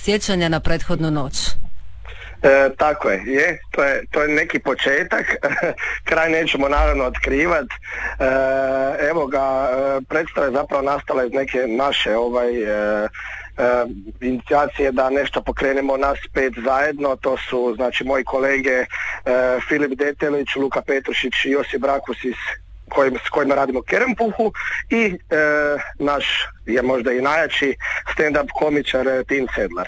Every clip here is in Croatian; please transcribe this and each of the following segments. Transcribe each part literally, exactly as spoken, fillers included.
sjećanja na prethodnu noć. E, tako je, je, to je, to je neki početak, kraj nećemo naravno otkrivat. E, evo ga, predstava je zapravo nastala iz neke naše ovaj, e, e, inicijacije da nešto pokrenemo nas pet zajedno. To su znači moji kolege e, Filip Detelić, Luka Petrušić i Josip Brakus iz kojim, s kojima radimo Kerempuhu i e, naš je možda i najjači stand-up komičar Tim Sedlar.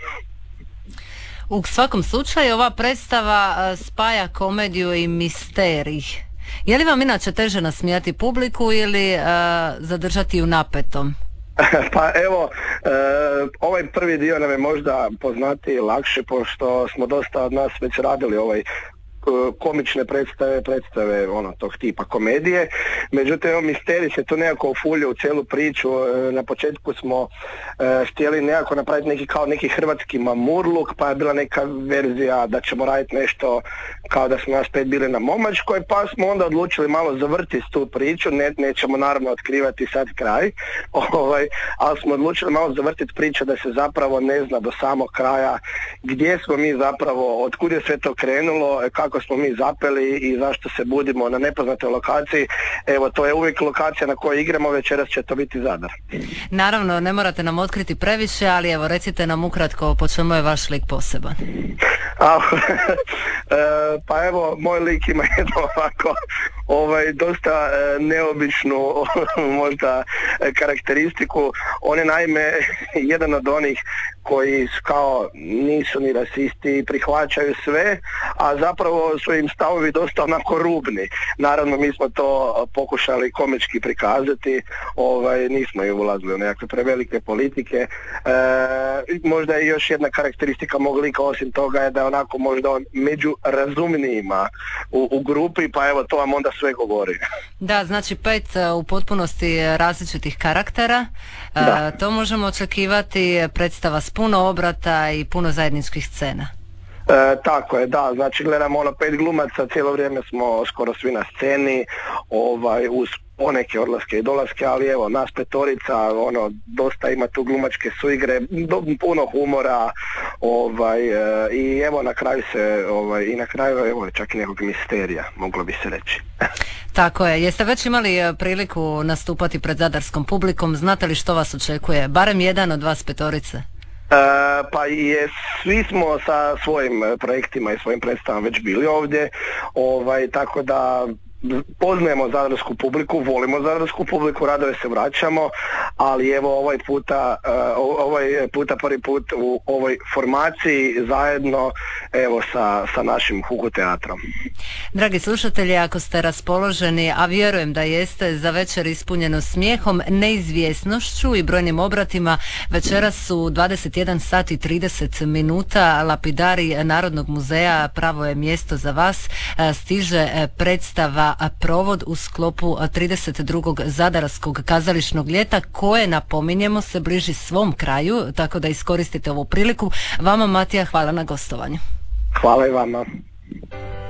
U svakom slučaju ova predstava spaja komediju i misterij. Je li vam inače teže nasmijati publiku ili uh, zadržati ju napetom? Pa evo, e, ovaj prvi dio nam je možda poznatiji i lakše, pošto smo dosta od nas već radili ovaj komične predstave, predstave ono tog tipa komedije. Međutim, evo, misterij se to nekako ufulio u cijelu priču. Na početku smo e, htjeli nekako napraviti neki kao neki hrvatski mamurluk, pa je bila neka verzija da ćemo raditi nešto kao da smo nas pet bili na Momačkoj, pa smo onda odlučili malo zavrtiti tu priču. Ne, nećemo naravno otkrivati sad kraj, ovaj, ali smo odlučili malo zavrtiti priču da se zapravo ne zna do samog kraja gdje smo mi zapravo, otkud je sve to krenulo, kako smo mi zapeli i zašto se budimo na nepoznatoj lokaciji. Evo, to je uvijek lokacija na kojoj igramo, večeras će to biti Zadar. Naravno, ne morate nam otkriti previše, ali evo, recite nam ukratko po čemu je vaš lik poseban. A, e, pa evo, moj lik ima jedno ovako ovaj, dosta e, neobičnu možda e, karakteristiku. On je naime jedan od onih koji kao nisu ni rasisti, prihvaćaju sve, a zapravo su im stavovi dosta onako rubni. Naravno, mi smo to pokušali komički prikazati, ovaj, nismo ju ulazili u nekakve prevelike politike. E, možda je još jedna karakteristika mog lika osim toga je da je onako možda on među razumnijima u, u grupi, pa evo to vam onda sve govori. Da, znači pet u potpunosti različitih karaktera. Da. E, to možemo očekivati, predstava s puno obrata i puno zajedničkih scena. E, tako je, da, znači gledamo ono pet glumaca, cijelo vrijeme smo skoro svi na sceni, ovaj, uz poneke odlaske i dolaske, ali evo, nas petorica, ono, dosta ima tu glumačke suigre, do, puno humora, ovaj, e, i evo na kraju se, ovaj, i na kraju, evo, čak i nekog misterija, moglo bi se reći. Tako je, jeste već imali priliku nastupati pred zadarskom publikom, znate li što vas očekuje, barem jedan od vas petorice? Uh, pa je, svi smo sa svojim projektima i svojim predstavama već bili ovdje, ovaj, tako da poznajemo zadarsku publiku, volimo zadarsku publiku, radove se vraćamo, ali evo ovaj puta, uh, ovaj puta prvi put u ovoj formaciji zajedno evo sa, sa našim Hugo teatrom. Dragi slušatelji, ako ste raspoloženi, a vjerujem da jeste, za večer ispunjeno smijehom, neizvjesnošću i brojnim obratima, večeras su dvadeset jedan sat i trideset minuta, lapidari Narodnog muzeja pravo je mjesto za vas, stiže predstava Provod u sklopu trideset drugog Zadarskog kazališnog ljeta koje, napominjemo, se bliži svom kraju, tako da iskoristite ovu priliku. Vama, Matija, hvala na gostovanju. Hvala i vama.